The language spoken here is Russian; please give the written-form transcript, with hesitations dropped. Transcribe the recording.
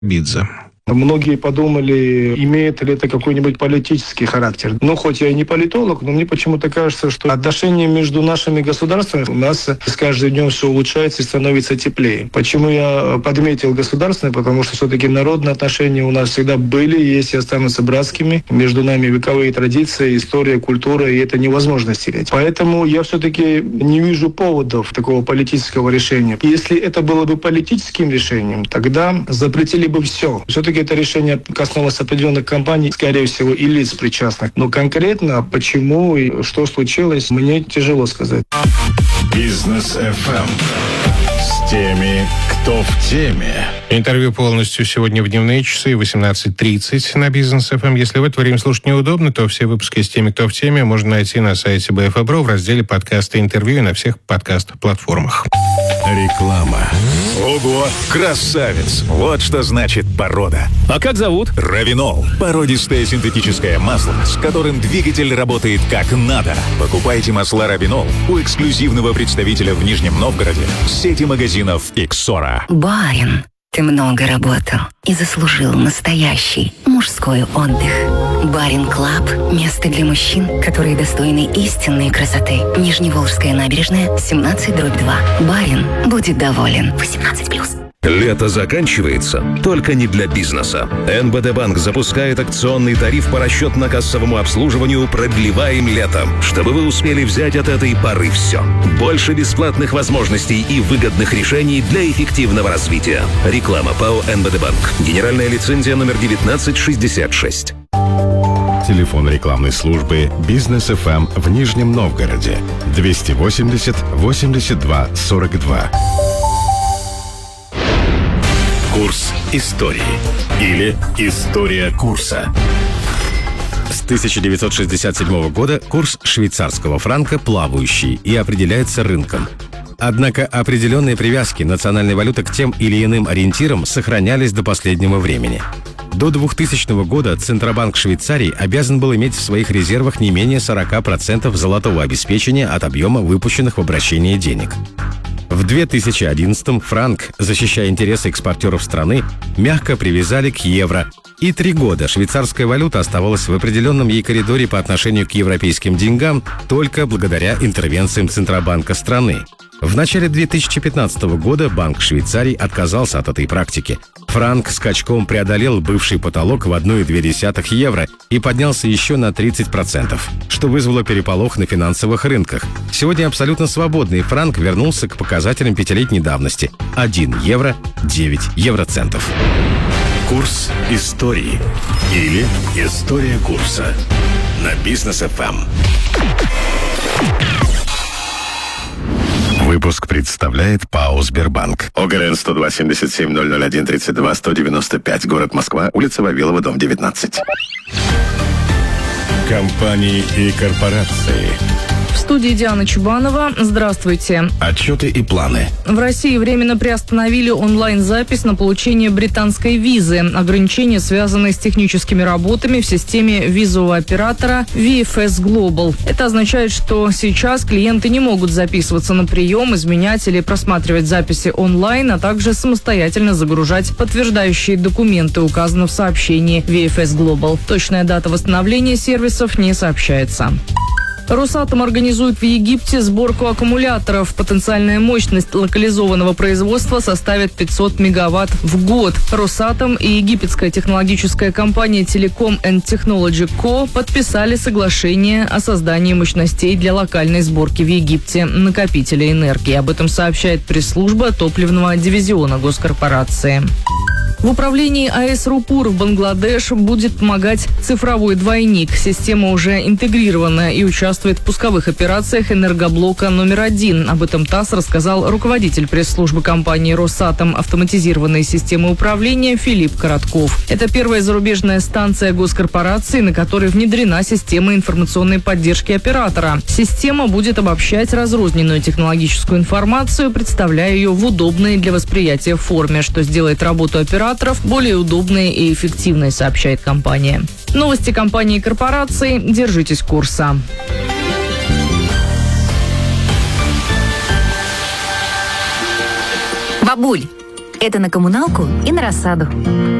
Бидзе. Многие подумали, имеет ли это какой-нибудь политический характер. Хоть я и не политолог, но мне почему-то кажется, что отношения между нашими государствами у нас с каждым днем все улучшается и становится теплее. Почему я подметил государственные? Потому что все-таки народные отношения у нас всегда были, есть и останутся братскими. Между нами вековые традиции, история, культура, и это невозможно стереть. Поэтому я все-таки не вижу поводов такого политического решения. Если это было бы политическим решением, тогда запретили бы все. Все-таки это решение коснулось определенных компаний, скорее всего, и лиц причастных. Но конкретно почему и что случилось, мне тяжело сказать. Бизнес FM с теми, кто в теме. Интервью полностью сегодня в дневные часы 18:30 на Бизнес FM. Если в это время слушать неудобно, то все выпуски с теми, кто в теме, можно найти на сайте BFM.ru в разделе «Подкасты и интервью» и на всех подкаст-платформах. Реклама. Ого, красавец! Вот что значит порода. А как зовут? Равинол. Породистое синтетическое масло, с которым двигатель работает как надо. Покупайте масла Равинол у эксклюзивного представителя в Нижнем Новгороде сети магазинов «Иксора». Барин, ты много работал и заслужил настоящий мужской отдых. Барин Клаб – место для мужчин, которые достойны истинной красоты. Нижневолжская набережная, 17/2. Барин будет доволен. 18+. Лето заканчивается, только не для бизнеса. НБД Банк запускает акционный тариф по расчетно-кассовому обслуживанию «Продлеваем летом», чтобы вы успели взять от этой поры все. Больше бесплатных возможностей и выгодных решений для эффективного развития. Реклама ПАО «НБД Банк». Генеральная лицензия номер 1966. Телефон рекламной службы «Бизнес FM» в Нижнем Новгороде 280 82 42. Курс истории. Или история курса. С 1967 года курс швейцарского франка плавающий и определяется рынком. Однако определенные привязки национальной валюты к тем или иным ориентирам сохранялись до последнего времени. До 2000 года Центробанк Швейцарии обязан был иметь в своих резервах не менее 40% золотого обеспечения от объема выпущенных в обращение денег. В 2011-м франк, защищая интересы экспортеров страны, мягко привязали к евро. И 3 года швейцарская валюта оставалась в определенном ей коридоре по отношению к европейским деньгам только благодаря интервенциям Центробанка страны. В начале 2015 года Банк Швейцарии отказался от этой практики. Франк скачком преодолел бывший потолок в 1,2 евро и поднялся еще на 30%, что вызвало переполох на финансовых рынках. Сегодня абсолютно свободный франк вернулся к показателям 5-летней давности – 1 евро 9 евроцентов. Курс истории. Или история курса. На Бизнес FM. Выпуск представляет ПАО «Сбербанк». ОГРН 102-77-00-132-195, город Москва, улица Вавилова, дом 19. Компании и корпорации. В студии Диана Чубанова. Здравствуйте. Отчеты и планы. В России временно приостановили онлайн-запись на получение британской визы. Ограничения связаны с техническими работами в системе визового оператора VFS Global. Это означает, что сейчас клиенты не могут записываться на прием, изменять или просматривать записи онлайн, а также самостоятельно загружать подтверждающие документы, указано в сообщении VFS Global. Точная дата восстановления сервисов не сообщается. Росатом организует в Египте сборку аккумуляторов. Потенциальная мощность локализованного производства составит 500 мегаватт в год. Росатом и египетская технологическая компания Telecom and Technology Co. подписали соглашение о создании мощностей для локальной сборки в Египте накопителей энергии. Об этом сообщает пресс-служба топливного дивизиона госкорпорации. В управлении АЭС Рупур в Бангладеш будет помогать цифровой двойник. Система уже интегрирована и участвует в пусковых операциях энергоблока номер 1. Об этом ТАСС рассказал руководитель пресс-службы компании «Росатом» автоматизированной системы управления Филипп Коротков. Это первая зарубежная станция госкорпорации, на которой внедрена система информационной поддержки оператора. Система будет обобщать разрозненную технологическую информацию, представляя ее в удобной для восприятия форме, что сделает работу оператора более удобной и эффективной, сообщает компания. Новости компании и корпорации. Держитесь курса. Бабуль, Это на коммуналку и на рассаду.